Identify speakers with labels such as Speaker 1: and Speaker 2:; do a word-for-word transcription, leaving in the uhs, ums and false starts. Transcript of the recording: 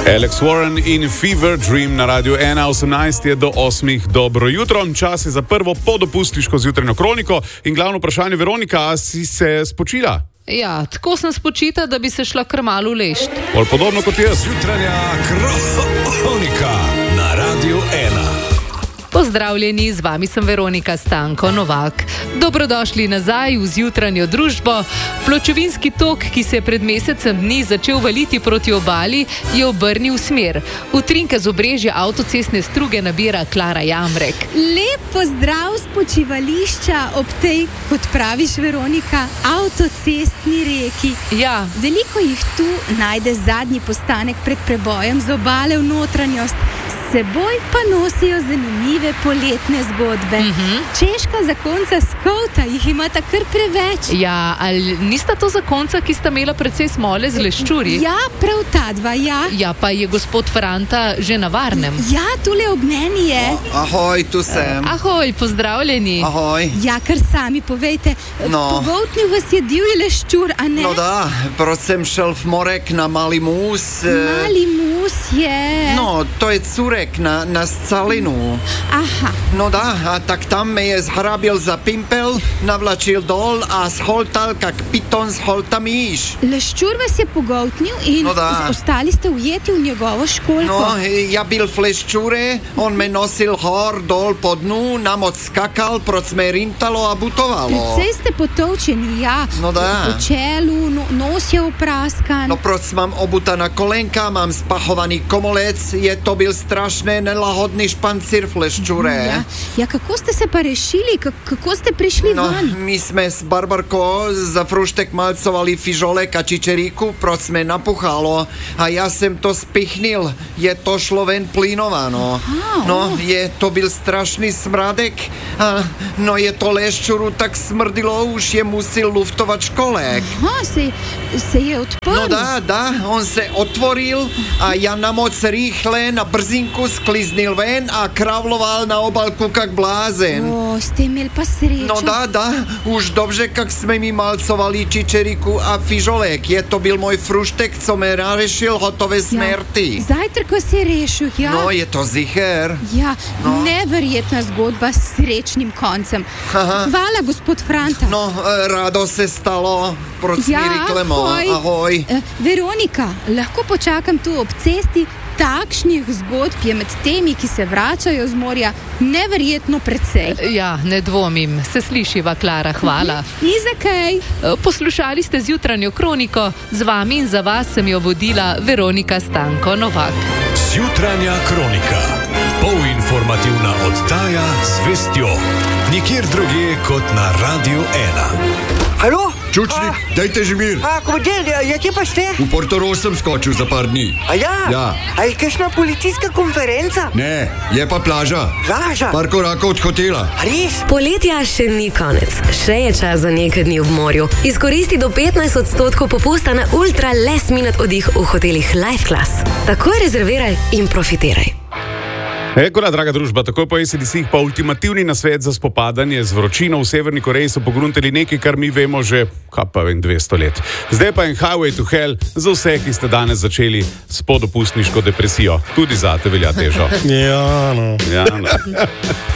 Speaker 1: Alex Warren in Fever Dream na Radiu ena, osemnajst je do osmih. Dobro jutro, čas je za prvo podopustniško zjutrajno kroniko in glavno vprašanje, Veronika, a si se spočila?
Speaker 2: Ja, tako sem spočita, da bi se šla kar malo lešt.
Speaker 1: Bolj podobno kot jaz.
Speaker 3: Zjutranja kronika na Radiu ena.
Speaker 2: Pozdravljeni, z vami sem Veronika Stanko Novak. Dobrodošli nazaj v zjutranjo družbo. Pločevinski tok, ki se je pred mesecem dni začel valiti proti obali, je obrnil smer. Utrinke z obrežja avtocestne struge nabira Klara Jamrek.
Speaker 4: Lep pozdrav z počivališča ob tej, kot praviš Veronika, avtocestni reki.
Speaker 2: Ja.
Speaker 4: Veliko jih tu najde zadnji postanek pred prebojem z obale v notranjost. S seboj pa nosijo zanimive poletne zgodbe.
Speaker 2: Mhm.
Speaker 4: Češka zakonca Skouta jih imata kar preveč.
Speaker 2: Ja, ali nista to zakonca, ki sta imela precej smole z leščuri?
Speaker 4: Ja, prav ta dva, ja.
Speaker 2: Ja, pa je gospod Franta že na varnem.
Speaker 4: Ja, tule ob meni je.
Speaker 5: Ahoj, tu sem.
Speaker 2: Ahoj, pozdravljeni.
Speaker 5: Ahoj.
Speaker 4: Ja, kar sami povejte.
Speaker 5: No.
Speaker 4: Pogoltnil vas je divji leščur, a ne?
Speaker 5: No da, proč jsem šel v Morek na Malý Mus.
Speaker 4: Mali mus je.
Speaker 5: No, to je Curek na, na Scalinu.
Speaker 4: Aha.
Speaker 5: No da, a tak tam me je zhrabil za pimpel, navlačil dol a sholtal, kak piton sholta míš.
Speaker 4: Leščur vas je pogoltnil in
Speaker 5: No da.
Speaker 4: ostali ste ujeti v njegovo školjko.
Speaker 5: No, ja bil v leščure, on me nosil hor, dol po dnu, nam odskakal, proč me rintalo a butovalo.
Speaker 4: Precej ste potovčeni, ja.
Speaker 5: No da.
Speaker 4: Po čelu, no, nos je upraskan.
Speaker 5: No proč mám obutaná kolenka, mám spachovaný komolec, je to byl strašné nelahodný špancír v leščure.
Speaker 4: Ja, ja, kako ste se pa rešili? K- kako ste prišli
Speaker 5: No,
Speaker 4: ven?
Speaker 5: my sme s Barbarkou za fruštek malcovali fižolek a čičeríku, proč sme napuchalo a ja sem to spichnil. Je to šlo ven plynováno.
Speaker 4: Aha,
Speaker 5: No,
Speaker 4: oh.
Speaker 5: je to byl strašný smradek a no je to leščuru tak smrdilo, už je musil luftovat školek.
Speaker 4: Aha, se, se je odprl.
Speaker 5: No da, da, on se otvoril a ja na moc rýchle, na brzinku skliznil ven a kravloval na obalku kak blázen.
Speaker 4: O, ste imeli pa srečo.
Speaker 5: No da, da, už dobře, kak jsme mi malcovali čičeriku a fižolek. Je to byl můj fruštek, co me narešil hotové smrti.
Speaker 4: Zajtrk vas je rešil, ja.
Speaker 5: No, je to zicher.
Speaker 4: Ja,
Speaker 5: No.
Speaker 4: neverjetna zgodba s srečnim koncem.
Speaker 5: Aha.
Speaker 4: Hvala, gospod Franta.
Speaker 5: No, e, rado se stalo. Proč
Speaker 4: Ja,
Speaker 5: mi reklamo?
Speaker 4: ahoj.
Speaker 5: Ahoj.
Speaker 4: Eh, Veronika, lahko počakam tu ob cesti? Takšnih zgodb je med temi, ki se vračajo z morja, neverjetno precej.
Speaker 2: Ja, ne dvomim. Se slišiva, Klara, hvala.
Speaker 4: Ni za kaj.
Speaker 2: Poslušali ste zjutranjo kroniko, z vami in za vas sem jo vodila Veronika Stanko Novak.
Speaker 3: Zjutranja kronika. Polinformativna oddaja z vestjo. Nikjer drugje kot na Radiu ena.
Speaker 6: Halo?
Speaker 7: Čučnik, dajte že mir.
Speaker 6: A, komadel, ja, kje pa ste?
Speaker 7: V Portorož sem skočil za par dni.
Speaker 6: A ja?
Speaker 7: Ja.
Speaker 6: A je kakšna policijska konferenca?
Speaker 7: Ne, je pa plaža.
Speaker 6: Plaža?
Speaker 7: Par korakov od hotela.
Speaker 6: A res?
Speaker 8: Poletja še ni konec, še je čas za nekaj dni v morju. Izkoristi do petnajst odstotkov popusta na ultra last minute oddih v hotelih Life Class. Takoj rezerviraj in profitiraj.
Speaker 1: Ekola, draga družba, takoj po A C D C-jih pa ultimativni nasvet za spopadanje z vročino. V Severni Koreji so pogruntali nekaj, kar mi vemo že, kaj pa vem, dvesto let. Zdaj pa en highway to hell za vse, ki ste danes začeli s podopustniško depresijo. Tudi zate velja težo.
Speaker 9: Ja, no.
Speaker 1: Ja, no.